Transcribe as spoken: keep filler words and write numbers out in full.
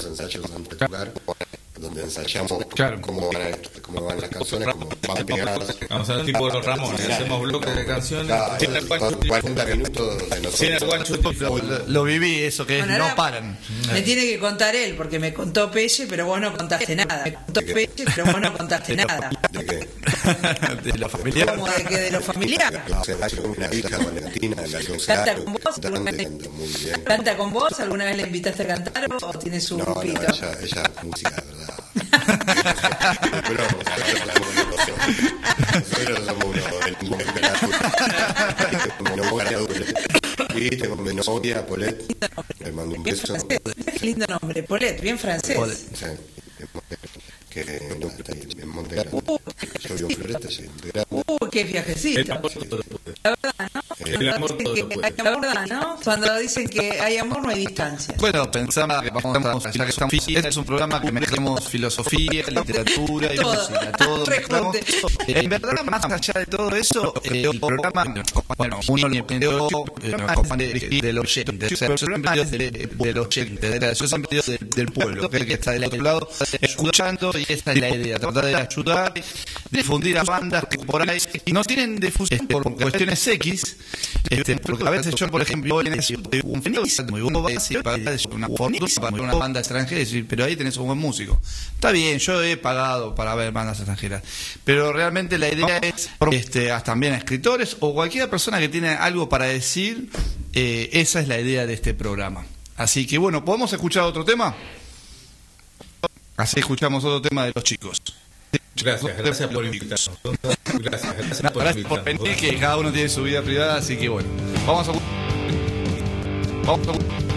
los ensayos antes de tocar, donde ensayamos claro. cómo, van a, cómo van las canciones, cómo van pegadas. Vamos a ver tipo los Ramones, hacemos bloques de canciones. Claro, cuarenta minutos de nosotros. Lo, lo viví, eso que bueno, no paran. Me tiene que contar él, porque me contó Pelle, pero vos no contaste nada. Me contó Pelle, pero vos no contaste nada. ¿De qué? De lo familiar. ¿Cómo de qué? De lo familiar. Una hija Valentina, ¿Canta con vos? ¿Alguna vez, ¿Canta con vos? ¿Alguna vez le invitaste a cantar o tiene su no, grupito? No, ella, ella es música, de verdad. Pero nosotros somos unos y tengo mi novia, Paulette, le mando un beso. Qué lindo nombre, Paulette, bien francés. Sí, que en Montegrande. Yo vivo en Floresta, sí, Montegrande. Uh, qué viajecito. La verdad, ¿no? El amor todo lo puede. La verdad, ¿no? Cuando dicen que hay amor no hay distancia. Bueno, pensamos que vamos a ya que estamos, es un programa que mezclamos filosofía, literatura y todo, música, todo mezclamos. Eh, en verdad, más allá de todo eso, eh, el programa, bueno, uno le entendió del oyente, o sea, yo siempre digo del oyente, de la, yo siempre digo del, del pueblo, que es el que está del otro lado escuchando, y esa es la idea, tratar de ayudar, difundir a bandas que por ahí no tienen difusión por cuestiones X. Este, porque a veces yo, por ejemplo, voy a decir un fenómeno muy bueno, una fortuna para una banda extranjera, pero ahí tenés un buen músico. Está bien, yo he pagado para ver bandas extranjeras, pero realmente la idea es, este, también a escritores o cualquier persona que tiene algo para decir, eh, esa es la idea de este programa. Así que bueno, ¿podemos escuchar otro tema? Así escuchamos otro tema de los chicos. Gracias, gracias por invitarnos. Gracias, gracias no, por gracias por venir, que cada uno tiene su vida privada, así que bueno, vamos a vamos a